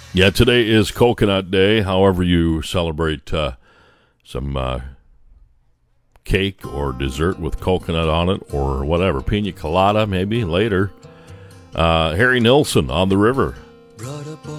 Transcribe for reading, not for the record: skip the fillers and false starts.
Yeah, today is Coconut Day. However you celebrate some cake or dessert with coconut on it or whatever. Pina colada maybe later. Harry Nilsson, On the River.